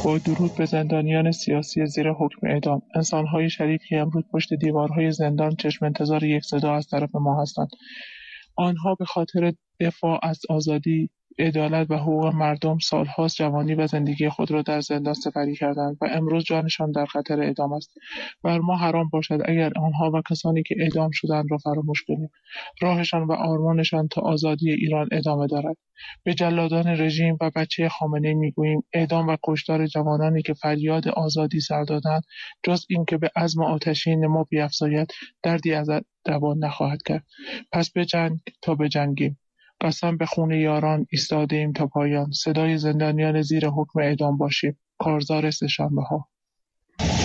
با درود به زندانیان سیاسی زیر حکم اعدام، انسان‌های شریف که امروز پشت دیوارهای زندان چشم انتظار یک صدا از طرف ما هستند. آنها به خاطر دفاع از آزادی، عدالت و حقوق مردم سال‌هاست جوانی و زندگی خود را در زندان سپری کردند و امروز جانشان در خطر اعدام است. بر ما حرام باشد اگر آنها و کسانی که اعدام شدند را فراموش کنیم. راهشان و آرمانشان تا آزادی ایران ادامه دارد. به جلادان رژیم و بچه خامنه‌ای میگوییم اعدام و کشتار جوانانی که فریاد آزادی سر دادند جز اینکه به عزم آتشین ما بیفزاید دردی از دوان نخواهد کرد. پس بجنگ تا بجنگیم. قسم به خون یاران ایستاده‌ایم تا پایان. صدای زندانیان زیر حکم اعدام باشیم. کارزار سه‌شنبه‌ها.